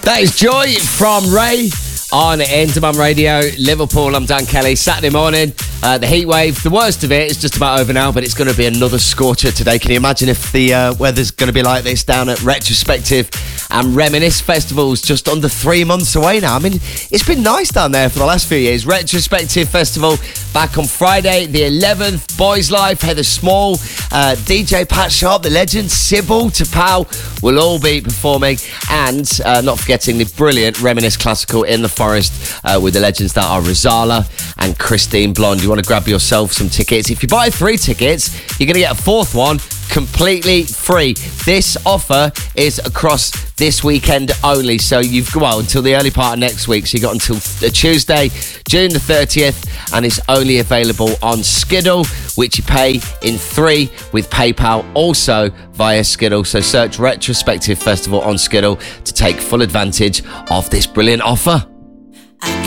That is Joy from Ray on Intermum Radio, Liverpool. I'm Dan Kelly. Saturday morning, the heat wave, the worst of it is just about over now, but it's going to be another scorcher today. Can you imagine if the weather's going to be like this down at Retrospective and Reminisce Festivals just under 3 months away now? I mean, it's been nice down there for the last few years. Retrospective Festival back on Friday the 11th. Boys Life, Heather Small, DJ Pat Sharp, the legend, Sybil, Tapau will all be performing, and not forgetting the brilliant Reminisce Classical in the Forest with the legends that are Rozalla and Christine Blonde. You want to grab yourself some tickets. If you buy 3 tickets, you're going to get a 4th one completely free. This offer is across this weekend only, so you've got until the early part of next week, so you've got until Tuesday, June the 30th, and it's only available on Skiddle, which you pay in 3 with PayPal, also via Skiddle. So search Retrospective Festival on Skiddle to take full advantage of this brilliant offer.